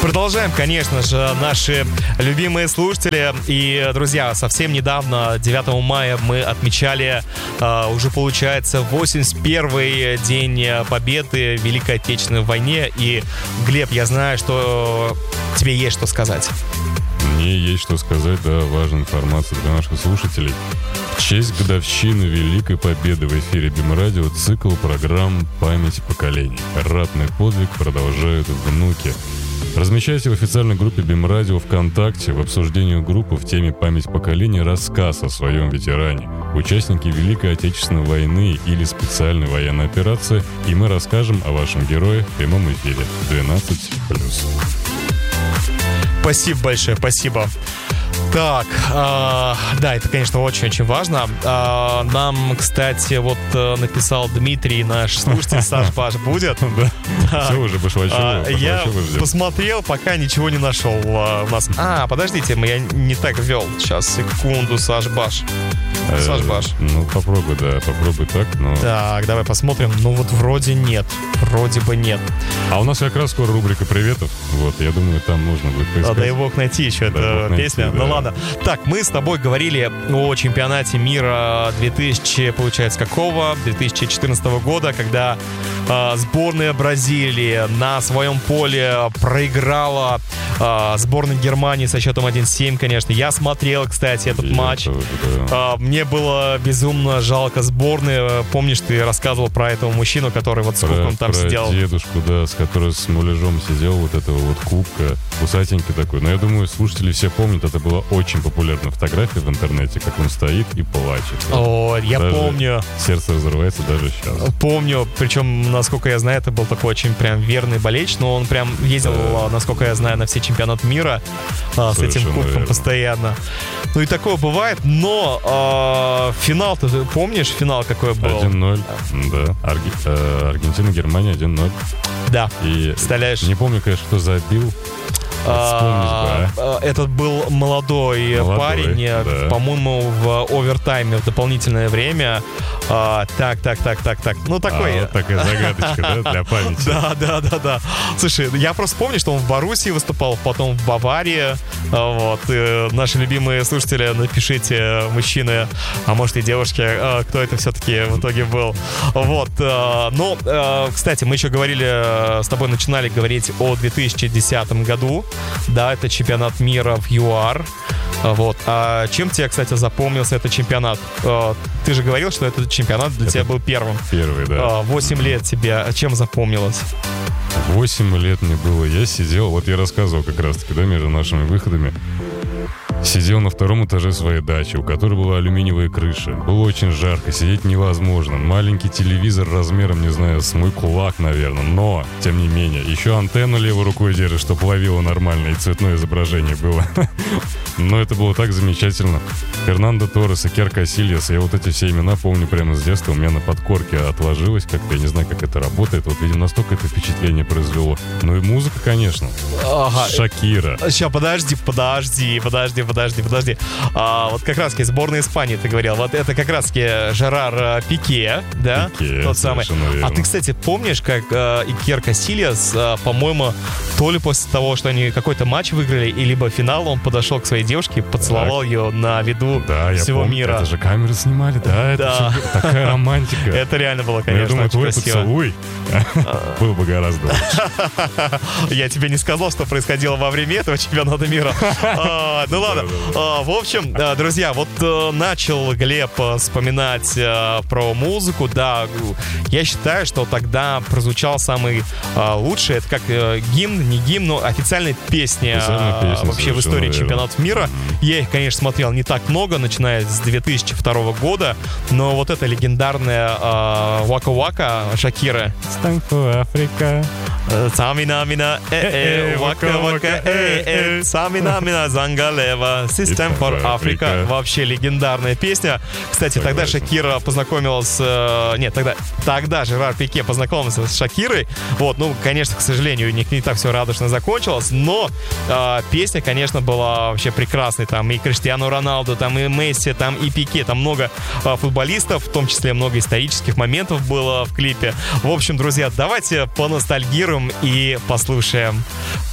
Продолжаем, конечно же, наши любимые слушатели. И, друзья, совсем недавно, 9 мая, мы отмечали, уже получается, 81-й день победы в Великой Отечественной войне. И, Глеб, я знаю, что тебе есть что сказать. Мне есть что сказать, да, важная информация для наших слушателей. В честь годовщины Великой Победы в эфире БИМ-радио цикл программ «Память поколений». Ратный подвиг продолжают внуки. Размещайте в официальной группе БИМ-радио ВКонтакте в обсуждении группы в теме «Память поколений» рассказ о своем ветеране, участнике Великой Отечественной войны или специальной военной операции, и мы расскажем о вашем герое в прямом эфире 12+. Спасибо большое, спасибо. Так, да, это, конечно, очень-очень важно. Нам, кстати, вот написал Дмитрий, наш слушатель, Саш Баш будет. Все уже Башвачева. Я посмотрел, пока ничего не нашел у нас. Подождите, я не так ввел. Сейчас, секунду, Саш Баш. Саш Баш. Ну, попробуй так, но... Так, давай посмотрим. Ну, вот вроде нет. Вроде бы нет. А у нас как раз скоро рубрика «Приветов». Вот, я думаю, там нужно будет поискать. Дай бог найти еще эту песню. Да. Ну, ладно. Так, мы с тобой говорили о чемпионате мира 2014 года, когда сборная Бразилии на своем поле проиграла сборной Германии со счетом 1-7, конечно. Я смотрел, кстати, этот матч. Мне было безумно жалко сборной. Помнишь, ты рассказывал про этого мужчину, который вот сколько он там сидел? Про дедушку, да, с которым с муляжом сидел, вот этого вот кубка, усатенький такой. Но я думаю, слушатели все помнят, это была очень популярная фотография в интернете, как он стоит и плачет. О, я даже помню. Сердце разрывается даже сейчас. Помню, причем, насколько я знаю, это был такой очень прям верный болельщик, но он прям ездил, насколько я знаю, на все чемпионаты мира с этим кубком постоянно. Ну и такое бывает, но финал, ты помнишь, финал какой был? 1-0, да. Аргентина-Германия 1-0. Да, и представляешь? Не помню, конечно, кто забил. Этот был молодой парень, да. По-моему, в овертайме, в дополнительное время. Так. Ну, такой. Вот такая загадочка, да, для памяти. Да. Слушай, я просто помню, что он в Боруссии выступал, потом в Баварии. Вот. И наши любимые слушатели, напишите, мужчины, а может и девушки, кто это все-таки в итоге был. Вот. Ну, кстати, мы еще говорили, с тобой начинали говорить о 2010 году. Да, это чемпионат мира в ЮАР. Вот. А чем тебе, кстати, запомнился этот чемпионат? Ты же говорил, что этот чемпионат для тебя был первым. Первый, да. 8 лет тебе чем запомнилось? 8 лет мне было. Я сидел, вот я рассказывал как раз-таки, да, между нашими выходами. Сидел на втором этаже своей дачи, у которой была алюминиевая крыша. Было очень жарко, сидеть невозможно. Маленький телевизор размером, не знаю, с мой кулак, наверное. Но, тем не менее, еще антенну левой рукой держишь, чтобы ловило нормально и цветное изображение было. Но это было так замечательно. Фернандо Торрес, Икер Касильяс, я вот эти все имена помню прямо с детства. У меня на подкорке отложилось как-то, я не знаю, как это работает. Вот, видимо, настолько это впечатление произвело. Ну и музыка, конечно. Шакира. Сейчас, подожди. Вот как раз-таки сборная Испании, ты говорил. Вот это как раз-таки Жерар Пике, да? Пике, тот самый. Верно. А ты, кстати, помнишь, как Икер Касильяс, по-моему, то ли после того, что они какой-то матч выиграли, и либо финал, он подошел к своей девушке и поцеловал ее на виду всего мира. Это же камеры снимали, это же такая романтика. Это реально было, конечно, я думаю, очень твой красиво. поцелуй был бы гораздо лучше. Я тебе не сказал, что происходило во время этого чемпионата мира. Ну ладно. В общем, друзья, вот начал Глеб вспоминать про музыку. Да, я считаю, что тогда прозвучал самый лучший. Это как гимн, не гимн, но официальная песня вообще в истории чемпионатов мира. Я их, конечно, смотрел не так много, начиная с 2002 года. Но вот эта легендарная Waka Waka Шакира. It's time for Africa. Самина-мина, Waka-Waka, Самина-мина, Зангалева, System for Africa. Вообще легендарная песня. Кстати, тогда Шакира познакомилась... Тогда Жерар Пике познакомился с Шакирой. Вот, ну, конечно, к сожалению, не так все радужно закончилось, но песня, конечно, была вообще прекрасной. Там и Криштиану Роналду, там и Месси, там и Пике, там много футболистов, в том числе много исторических моментов было в клипе. В общем, друзья, давайте поностальгируем и послушаем